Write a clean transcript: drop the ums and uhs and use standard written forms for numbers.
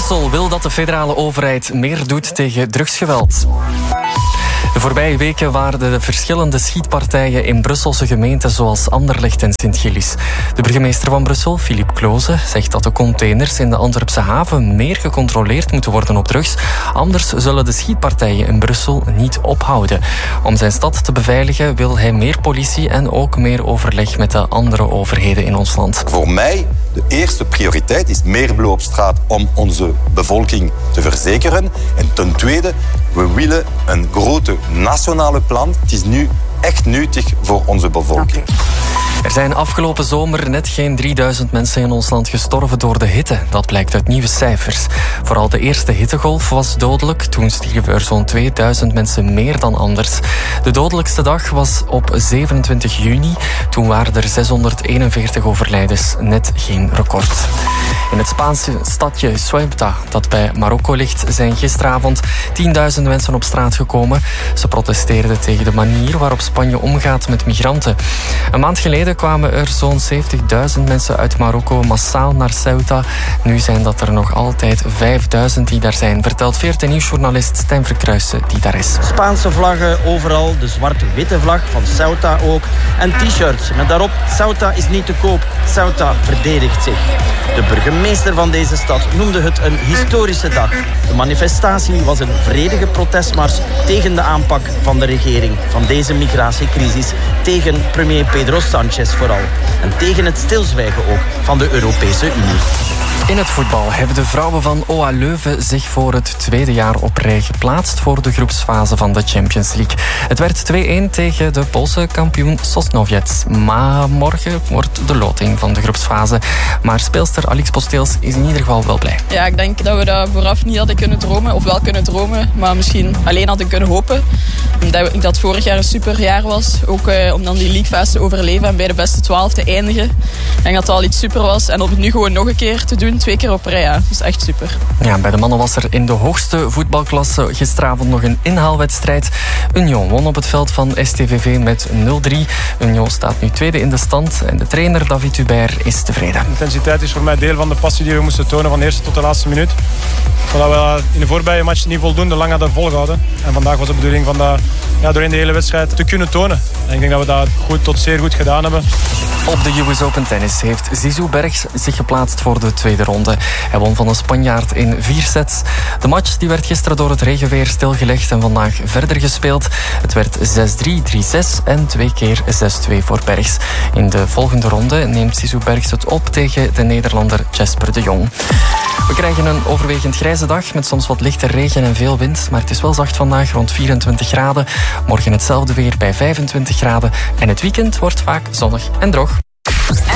Brussel wil dat de federale overheid meer doet tegen drugsgeweld. De voorbije weken waren de verschillende schietpartijen in Brusselse gemeenten zoals Anderlecht en Sint-Gillis. De burgemeester van Brussel, Philippe Cloze, zegt dat de containers in de Antwerpse haven meer gecontroleerd moeten worden op drugs. Anders zullen de schietpartijen in Brussel niet ophouden. Om zijn stad te beveiligen wil hij meer politie en ook meer overleg met de andere overheden in ons land. Voor mij de eerste prioriteit is meer blauw op straat om onze bevolking te verzekeren. En ten tweede, we willen een grote nationale plan. Het is nu echt nuttig voor onze bevolking. Er zijn afgelopen zomer net geen 3000 mensen in ons land gestorven door de hitte. Dat blijkt uit nieuwe cijfers. Vooral de eerste hittegolf was dodelijk. Toen stierven er zo'n 2000 mensen meer dan anders. De dodelijkste dag was op 27 juni. Toen waren er 641 overlijdens. Net geen record. In het Spaanse stadje Ceuta, dat bij Marokko ligt, zijn gisteravond 10.000 mensen op straat gekomen. Ze protesteerden tegen de manier waarop Spanje omgaat met migranten. Een maand geleden kwamen er zo'n 70.000 mensen uit Marokko massaal naar Ceuta. Nu zijn dat er nog altijd 5.000 die daar zijn, vertelt VRT Nieuwsjournalist Stijn Verkruijsen, die daar is. Spaanse vlaggen overal, de zwart-witte vlag van Ceuta ook. En t-shirts met daarop: Ceuta is niet te koop, Ceuta verdedigt zich. De burgemeester van deze stad noemde het een historische dag. De manifestatie was een vredige protestmars tegen de aanpak van de regering van deze migratiecrisis, tegen premier Pedro Sánchez vooral. En tegen het stilzwijgen ook van de Europese Unie. In het voetbal hebben de vrouwen van OA Leuven zich voor het tweede jaar op rij geplaatst voor de groepsfase van de Champions League. Het werd 2-1 tegen de Poolse kampioen Sosnowiec. Maar morgen wordt de loting van de groepsfase. Maar speelster Alix Posteels is in ieder geval wel blij. Ja, ik denk dat we dat vooraf niet hadden kunnen dromen. Of wel kunnen dromen, maar misschien alleen hadden kunnen hopen. Dat het vorig jaar een superjaar was. Ook om dan die leaguefase te overleven en bij de beste 12 te eindigen. Ik denk dat het al iets super was. En om het nu gewoon nog een keer te doen, 2 keer op rij, ja. Dat is echt super. Ja, bij de mannen was er in de hoogste voetbalklasse gisteravond nog een inhaalwedstrijd. Union won op het veld van STVV met 0-3. Union staat nu tweede in de stand en de trainer David Hubert is tevreden. Intensiteit is voor mij deel van de passie die we moesten tonen van de eerste tot de laatste minuut. Omdat we in de voorbije match niet voldoende lang hadden volgehouden. En vandaag was de bedoeling van dat doorheen de hele wedstrijd te kunnen tonen. En ik denk dat we dat goed tot zeer goed gedaan hebben. Op de US Open Tennis heeft Zizou Bergs zich geplaatst voor de tweede ronde. Hij won van een Spanjaard in 4 sets. De match die werd gisteren door het regenweer stilgelegd en vandaag verder gespeeld. Het werd 6-3, 3-6 en 2 keer 6-2 voor Bergs. In de volgende ronde neemt Zizou Bergs het op tegen de Nederlander Jesper de Jong. We krijgen een overwegend grijze dag met soms wat lichte regen en veel wind. Maar het is wel zacht vandaag, rond 24 graden. Morgen hetzelfde weer bij 25 graden. En het weekend wordt vaak zonnig en droog.